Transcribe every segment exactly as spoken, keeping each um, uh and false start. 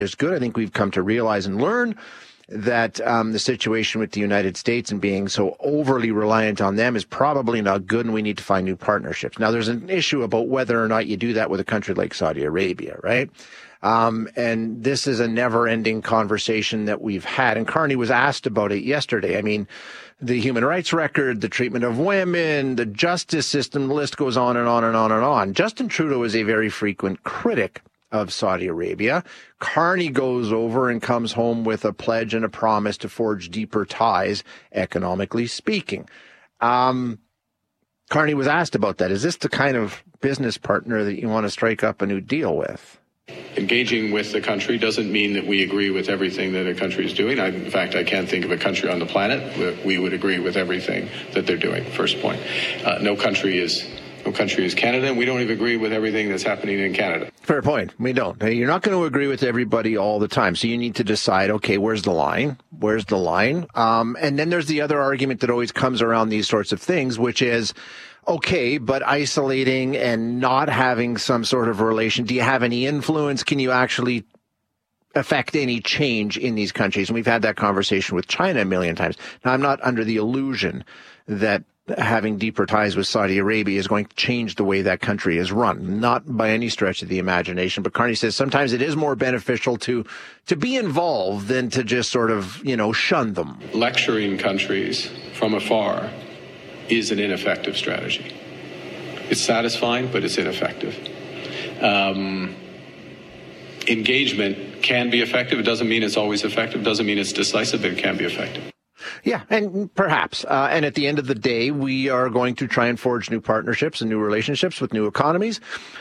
is good. I think we've come to realize and learn that um, the situation with the United States and being so overly reliant on them is probably not good, and we need to find new partnerships. Now, there's an issue about whether or not you do that with a country like Saudi Arabia, right? Um, and this is a never-ending conversation that we've had. And Carney was asked about it yesterday. I mean, the human rights record, the treatment of women, the justice system, the list goes on and on and on and on. Justin Trudeau is a very frequent critic of Saudi Arabia. Carney goes over and comes home with a pledge and a promise to forge deeper ties, economically speaking. Um, Carney was asked about that. Is this the kind of business partner that you want to strike up a new deal with? Engaging with the country doesn't mean that we agree with everything that a country is doing. I, in fact, I can't think of a country on the planet that we would agree with everything that they're doing, first point. Uh, no country is no country is Canada, and we don't even agree with everything that's happening in Canada. Fair point. We don't. You're not going to agree with everybody all the time, so you need to decide, okay, where's the line? Where's the line? Um, and then there's the other argument that always comes around these sorts of things, which is, okay, but isolating and not having some sort of relation, do you have any influence? Can you actually affect any change in these countries? And we've had that conversation with China a million times. Now, I'm not under the illusion that having deeper ties with Saudi Arabia is going to change the way that country is run. Not by any stretch of the imagination. But Carney says sometimes it is more beneficial to to be involved than to just sort of, you know, shun them. Lecturing countries from afar is an ineffective strategy. It's satisfying, but it's ineffective. Um, engagement can be effective. It doesn't mean it's always effective. It doesn't mean it's decisive, but it can be effective. Yeah, and perhaps. Uh, and at the end of the day, we are going to try and forge new partnerships and new relationships with new economies.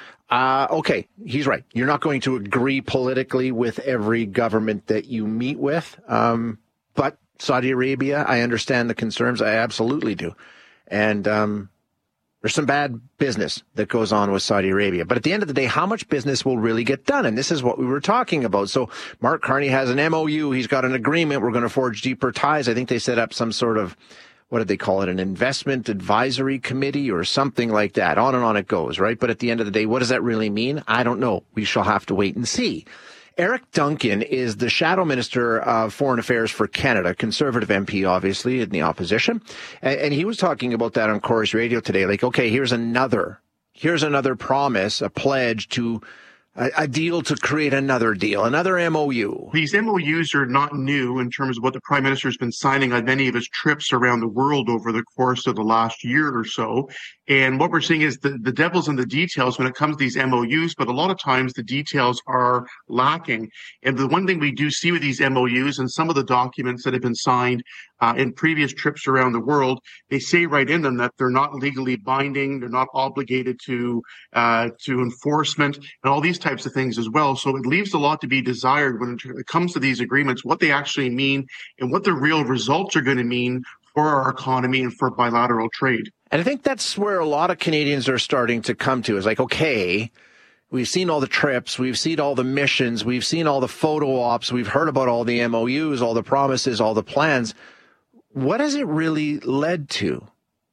Uh, okay, he's right. You're not going to agree politically with every government that you meet with. Um, but Saudi Arabia, I understand the concerns. I absolutely do. And um, there's some bad business that goes on with Saudi Arabia. But at the end of the day, how much business will really get done? And this is what we were talking about. So Mark Carney has an M O U. He's got an agreement. We're going to forge deeper ties. I think they set up some sort of, what did they call it, an investment advisory committee or something like that. On and on it goes, right? But at the end of the day, what does that really mean? I don't know. We shall have to wait and see. Eric Duncan is the Shadow Minister of Foreign Affairs for Canada, Conservative M P, obviously, in the opposition. And, and he was talking about that on Corus Radio today. Like, okay, here's another, here's another promise, a pledge to a, a deal to create another deal, another M O U. These M O Us are not new in terms of what the Prime Minister has been signing on many of his trips around the world over the course of the last year or so. And what we're seeing is the, the devil's in the details when it comes to these M O Us, but a lot of times the details are lacking. And the one thing we do see with these M O Us and some of the documents that have been signed uh, in previous trips around the world, they say right in them that they're not legally binding, they're not obligated to uh, to enforcement, and all these types of things as well. So it leaves a lot to be desired when it comes to these agreements, what they actually mean and what the real results are going to mean for our economy and for bilateral trade. And I think that's where a lot of Canadians are starting to come to is like, okay, we've seen all the trips, we've seen all the missions, we've seen all the photo ops, we've heard about all the M O Us, all the promises, all the plans. What has it really led to?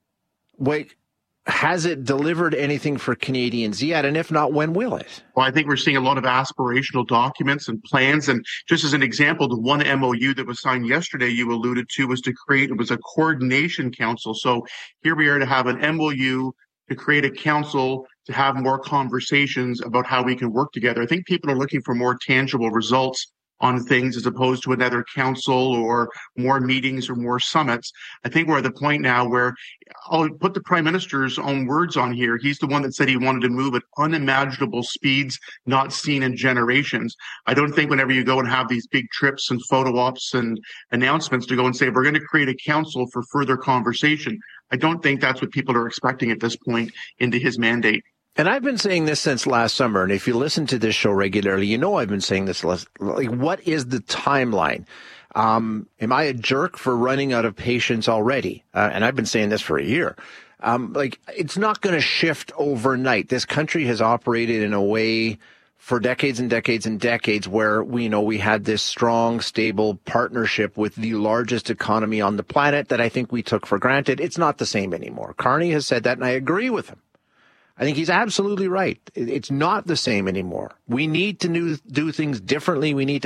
Wait, has it delivered anything for Canadians yet? And if not, when will it? Well, I think we're seeing a lot of aspirational documents and plans. And just as an example, the one M O U that was signed yesterday you alluded to was to create, it was a coordination council. So here we are to have an M O U to create a council to have more conversations about how we can work together. I think people are looking for more tangible results on things as opposed to another council or more meetings or more summits. I think we're at the point now where I'll put the Prime Minister's own words on here. He's the one that said he wanted to move at unimaginable speeds not seen in generations. I don't think whenever you go and have these big trips and photo ops and announcements to go and say, we're going to create a council for further conversation, I don't think that's what people are expecting at this point into his mandate. And I've been saying this since last summer, and if you listen to this show regularly, you know I've been saying this. Like, what is the timeline? Um, am I a jerk for running out of patience already? Uh, and I've been saying this for a year. Um, like, it's not going to shift overnight. This country has operated in a way for decades and decades and decades where we you know we had this strong, stable partnership with the largest economy on the planet that I think we took for granted. It's not the same anymore. Carney has said that, and I agree with him. I think he's absolutely right. It's not the same anymore. We need to do things differently. We need to